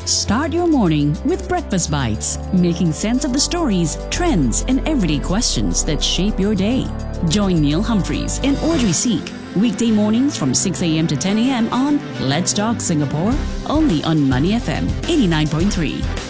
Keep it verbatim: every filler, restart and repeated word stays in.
Start your morning with Breakfast Bites, making sense of the stories, trends, and everyday questions that shape your day. Join Neil Humphreys and Audrey Seek weekday mornings from six a.m. to ten a.m. on Let's Talk Singapore, only on Money F M eighty-nine point three.